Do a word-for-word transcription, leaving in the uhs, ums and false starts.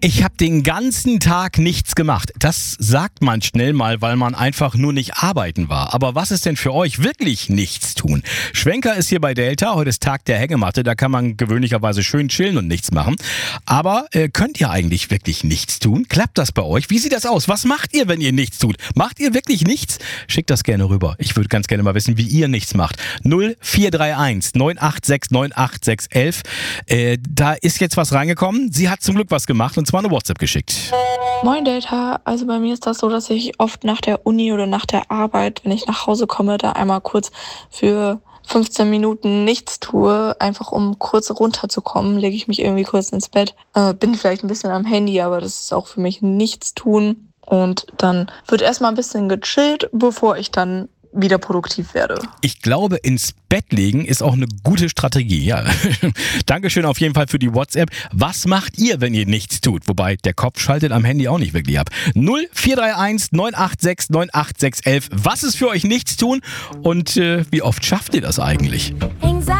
Ich habe den ganzen Tag nichts gemacht. Das sagt man schnell mal, weil man einfach nur nicht arbeiten war. Aber was ist denn für euch wirklich nichts tun? Schwenker ist hier bei Delta. Heute ist Tag der Hängematte. Da kann man gewöhnlicherweise schön chillen und nichts machen. Aber äh, könnt ihr eigentlich wirklich nichts tun? Klappt das bei euch? Wie sieht das aus? Was macht ihr, wenn ihr nichts tut? Macht ihr wirklich nichts? Schickt das gerne rüber. Ich würde ganz gerne mal wissen, wie ihr nichts macht. null vier drei eins neun acht sechs neun acht sechs elf. Äh, da ist jetzt was reingekommen. Sie hat zum Glück was gemacht und zwar eine WhatsApp geschickt. Moin Delta, also bei mir ist das so, dass ich oft nach der Uni oder nach der Arbeit, wenn ich nach Hause komme, da einmal kurz für fünfzehn Minuten nichts tue, einfach um kurz runterzukommen, lege ich mich irgendwie kurz ins Bett, äh, bin vielleicht ein bisschen am Handy, aber das ist auch für mich nichts tun und dann wird erstmal ein bisschen gechillt, bevor ich dann wieder produktiv werde. Ich glaube, ins Bett legen ist auch eine gute Strategie. Ja. Dankeschön auf jeden Fall für die WhatsApp. Was macht ihr, wenn ihr nichts tut? Wobei, der Kopf schaltet am Handy auch nicht wirklich ab. null vier drei eins neun acht sechs neun acht sechs elf. Was ist für euch nichts tun? Und äh, wie oft schafft ihr das eigentlich?